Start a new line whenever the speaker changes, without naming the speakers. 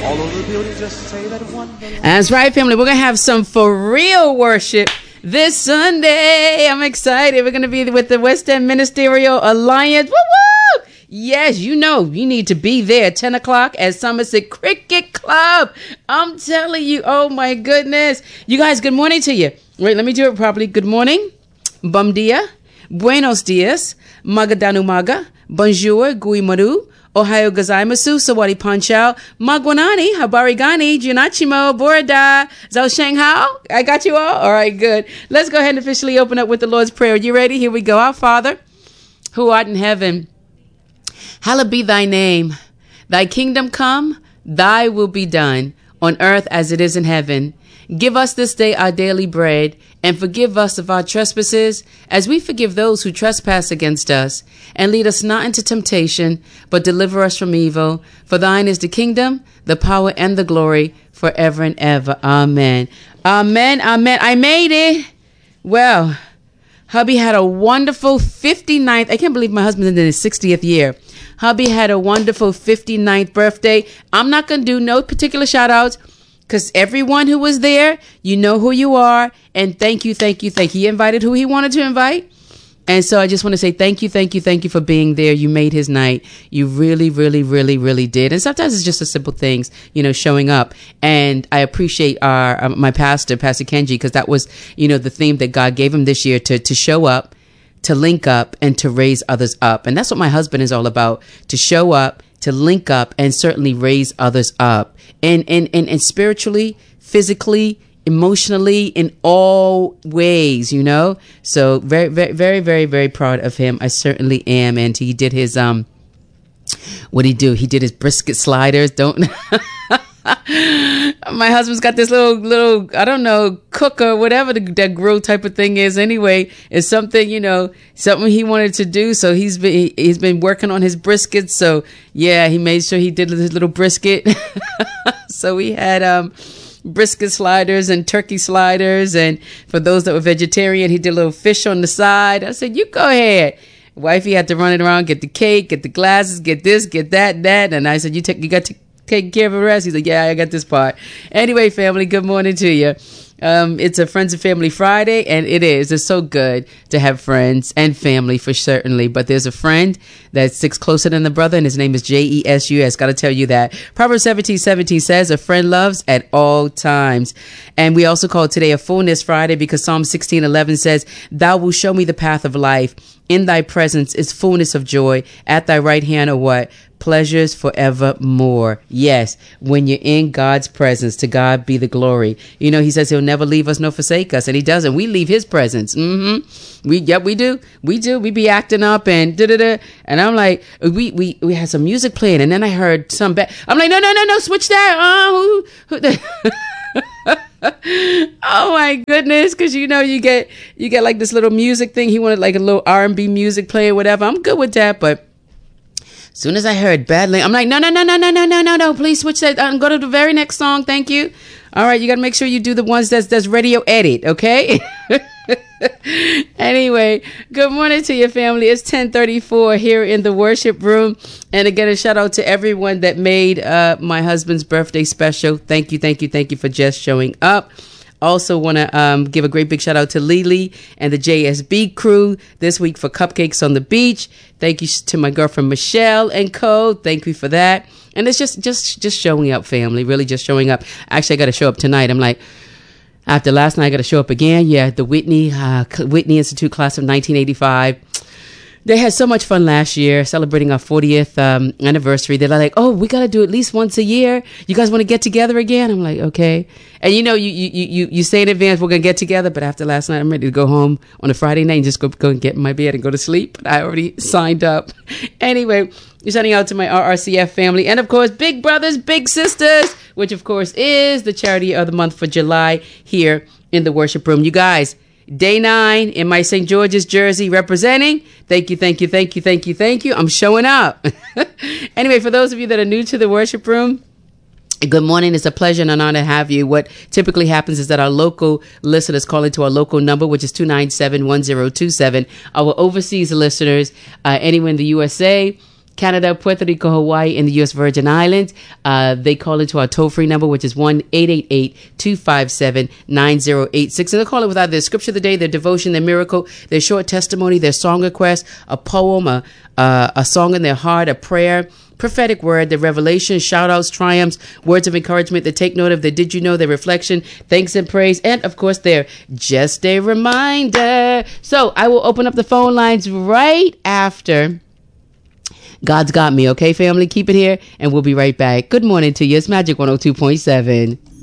All over the building, just say that one.
That's right, family. We're going to have some for real worship this Sunday. I'm excited. We're going to be with the West End Ministerial Alliance. Woo woo! Yes, you know, you need to be there 10 o'clock at Somerset Cricket Club. I'm telling you, oh my goodness. You guys, good morning to you. Wait, let me do it properly. Good morning. Bom dia. Buenos dias. Magadanu maga. Bonjour. Gui maru. Ohio gozaimasu, Sawadi Panchao, Magwanani, Habarigani, Junachimo, Borda, Zhao Shanghao. I got you all? All right, good. Let's go ahead and officially open up with the Lord's Prayer. You ready? Here we go. Our Father, who art in heaven, hallowed be thy name. Thy kingdom come, thy will be done, on earth as it is in heaven. Give us this day our daily bread, and forgive us of our trespasses, as we forgive those who trespass against us. And lead us not into temptation, but deliver us from evil. For thine is the kingdom, the power, and the glory, forever and ever. Amen. Amen. Amen. I made it. Well, hubby had a wonderful 59th. I can't believe my husband's in his 60th year. Hubby had a wonderful 59th birthday. I'm not going to do no particular shout outs, because everyone who was there, you know who you are. And thank you, thank you, thank you. He invited who he wanted to invite. And so I just want to say thank you, thank you, thank you for being there. You made his night. You really, really, really, really did. And sometimes it's just the simple things, you know, showing up. And I appreciate my pastor, Pastor Kenji, because that was, you know, the theme that God gave him this year, to show up, to link up, and to raise others up. And that's what my husband is all about, to show up, to link up, and certainly raise others up. And spiritually, physically, emotionally, in all ways, you know. So very, very, very, very, very proud of him. I certainly am. And he did his what'd he do? He did his brisket sliders. Don't my husband's got this little I don't know, cooker, whatever that grill type of thing is. Anyway, it's something, you know, something he wanted to do. So he's been working on his briskets. So yeah, he made sure he did his little brisket. So we had brisket sliders and turkey sliders, and for those that were vegetarian, he did a little fish on the side. I said, you go ahead. Wifey had to run it around, get the cake, get the glasses, get this, get that, and I said, you got to take care of the rest. He's like, yeah, I got this part. Anyway, family, good morning to you. It's a Friends and Family Friday, and it's so good to have friends and family for certainly. But there's a friend that sticks closer than the brother, and his name is Jesus. Got to tell you that. Proverbs 17:17 says, a friend loves at all times. And we also call today a Fullness Friday, because Psalm 16:11 says, thou wilt show me the path of life. In thy presence is fullness of joy. At thy right hand are what? Pleasures forevermore. Yes, when you're in God's presence, to God be the glory. You know, he says he'll never leave us nor forsake us, and he doesn't. We leave his presence. We do. We be acting up and da-da-da. And I'm like, we had some music playing, and then I heard some I'm like, no, switch that. Oh my goodness, because you know you get like this little music thing. He wanted like a little R&B music player, whatever. I'm good with that, but as soon as I heard Badly, I'm like, no, please switch that. Go to the very next song, thank you. All right, you got to make sure you do the ones that's radio edit, okay? Anyway, good morning to your family. It's 10:34 here in the worship room. And again, a shout out to everyone that made my husband's birthday special. Thank you for just showing up. Also want to give a great big shout out to Lily and the JSB crew this week for Cupcakes on the Beach. Thank you to my girlfriend Michelle and co. Thank you for that. And it's just showing up, family. Really just showing up. Actually, I got to show up tonight. I'm like, after last night, I got to show up again. Yeah, the Whitney Institute class of 1985. They had so much fun last year celebrating our 40th anniversary. They're like, oh, we got to do at least once a year. You guys want to get together again? I'm like, okay. And you know, you say in advance, we're going to get together. But after last night, I'm ready to go home on a Friday night and just go and get in my bed and go to sleep. I already signed up. Anyway, shouting out to my RRCF family. And of course, big brothers, big sisters, which of course is the charity of the month for July here in the worship room. You guys, Day 9 in my St. George's jersey representing. Thank you. I'm showing up. Anyway, for those of you that are new to the worship room, good morning. It's a pleasure and an honor to have you. What typically happens is that our local listeners call into our local number, which is 297-1027. Our overseas listeners, anywhere in the USA, Canada, Puerto Rico, Hawaii, and the U.S. Virgin Islands. They call into our toll-free number, which is 1-888-257-9086. And they'll call it without their scripture of the day, their devotion, their miracle, their short testimony, their song request, a poem, a song in their heart, a prayer, prophetic word, the revelation, shout outs, triumphs, words of encouragement, the take note of, the did you know, their reflection, thanks and praise, and of course their just a reminder. So I will open up the phone lines right after God's Got Me. Okay, family, keep it here and we'll be right back. Good morning to you. It's Magic 102.7.